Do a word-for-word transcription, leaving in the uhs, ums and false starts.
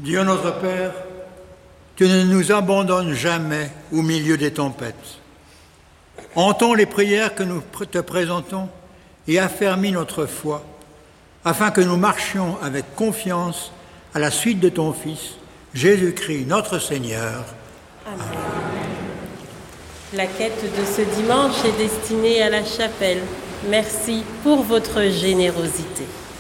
Dieu notre Père, tu ne nous abandonnes jamais au milieu des tempêtes. Entends les prières que nous te présentons et affermis notre foi, afin que nous marchions avec confiance à la suite de ton Fils, Jésus-Christ, notre Seigneur. Amen. La quête de ce dimanche est destinée à la chapelle. Merci pour votre générosité.